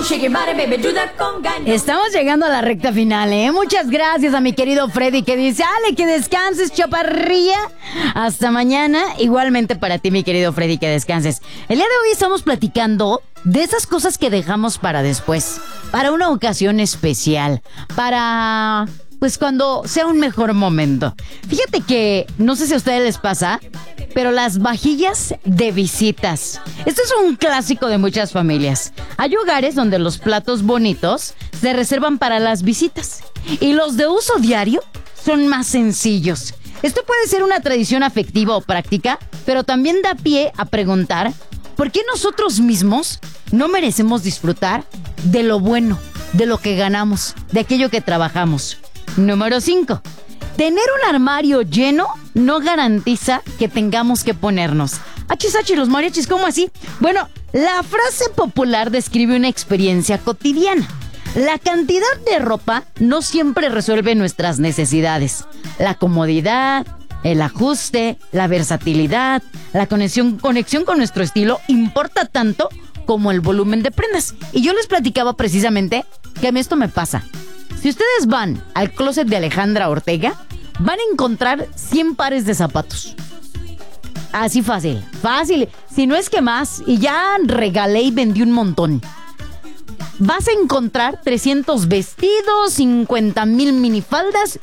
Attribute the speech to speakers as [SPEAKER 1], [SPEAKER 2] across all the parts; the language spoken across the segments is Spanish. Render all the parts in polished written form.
[SPEAKER 1] Estamos llegando a la recta final, ¿eh? Muchas gracias a mi querido Freddy que dice, Ale, que descanses, chaparrilla. Hasta mañana. Igualmente para ti, mi querido Freddy, que descanses. El día de hoy estamos platicando de esas cosas que dejamos para después, para una ocasión especial, para... pues cuando sea un mejor momento. Fíjate que, no sé si a ustedes les pasa, pero las vajillas de visitas. Esto es un clásico de muchas familias. Hay hogares donde los platos bonitos se reservan para las visitas y los de uso diario son más sencillos. Esto puede ser una tradición afectiva o práctica, pero también da pie a preguntar ¿por qué nosotros mismos no merecemos disfrutar de lo bueno, de lo que ganamos, de aquello que trabajamos? Número 5. Tener un armario lleno no garantiza que tengamos que ponernos. Achis, los mariachis, ¿cómo así? Bueno, la frase popular describe una experiencia cotidiana. La cantidad de ropa no siempre resuelve nuestras necesidades. La comodidad, el ajuste, la versatilidad, la conexión con nuestro estilo importa tanto como el volumen de prendas. Y yo les platicaba precisamente que a mí esto me pasa. Si ustedes van al closet de Alejandra Ortega, van a encontrar 100 pares de zapatos. Así fácil. Si no es que más, y ya regalé y vendí un montón. Vas a encontrar 300 vestidos, 50,000 minifaldas.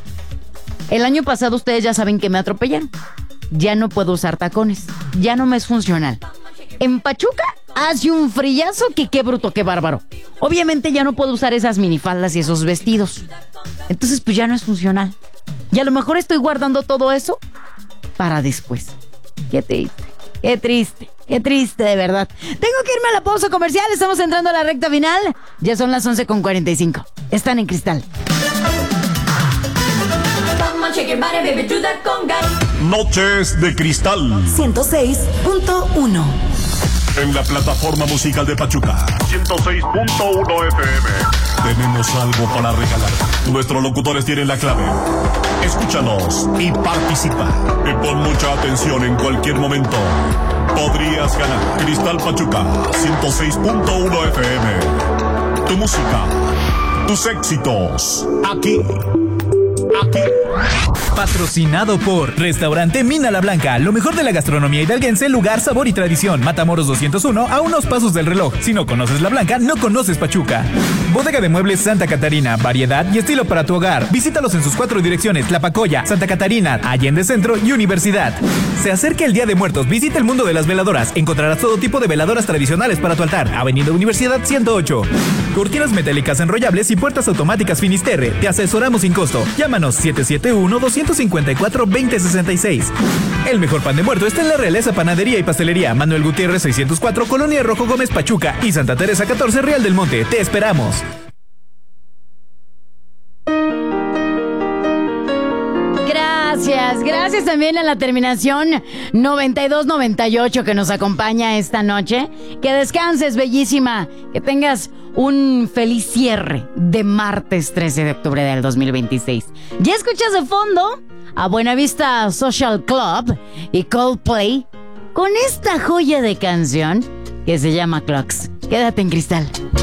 [SPEAKER 1] El año pasado ustedes ya saben que me atropellaron. Ya no puedo usar tacones. Ya no me es funcional. En Pachuca hace un frillazo que qué bruto, qué bárbaro. Obviamente ya no puedo usar esas minifaldas y esos vestidos. Entonces pues ya no es funcional. Y a lo mejor estoy guardando todo eso para después. Qué triste de verdad. Tengo que irme a la pausa comercial. Estamos entrando a la recta final. Ya son las 11:45. Están en Cristal.
[SPEAKER 2] Noches de Cristal
[SPEAKER 3] 106.1.
[SPEAKER 2] en la plataforma musical de Pachuca 106.1 FM. Tenemos algo para regalar. Nuestros locutores tienen la clave. Escúchanos y participa. Y pon mucha atención en cualquier momento. Podrías ganar Cristal Pachuca 106.1 FM. Tu música, tus éxitos, aquí.
[SPEAKER 4] Patrocinado por Restaurante Mina La Blanca, lo mejor de la gastronomía hidalguense, lugar, sabor y tradición. Matamoros 201, a unos pasos del reloj. Si no conoces La Blanca, no conoces Pachuca. Bodega de Muebles Santa Catarina, variedad y estilo para tu hogar. Visítalos en sus 4 direcciones: Tlapacoya, Santa Catarina, Allende Centro y Universidad. Se acerca el Día de Muertos, visita el mundo de las veladoras. Encontrarás todo tipo de veladoras tradicionales para tu altar. Avenida Universidad 108. Cortinas metálicas enrollables y puertas automáticas Finisterre. Te asesoramos sin costo. Llámanos 771-254-2066. El mejor pan de muerto está en la Realeza Panadería y Pastelería. Manuel Gutiérrez 604, Colonia Rojo Gómez, Pachuca, y Santa Teresa 14, Real del Monte. Te esperamos.
[SPEAKER 1] Gracias también a la terminación 9298 que nos acompaña esta noche. Que descanses, bellísima. Que tengas un feliz cierre de martes 13 de octubre del 2026. Ya escuchas de fondo a Buenavista Social Club y Coldplay con esta joya de canción que se llama Clocks. Quédate en Cristal.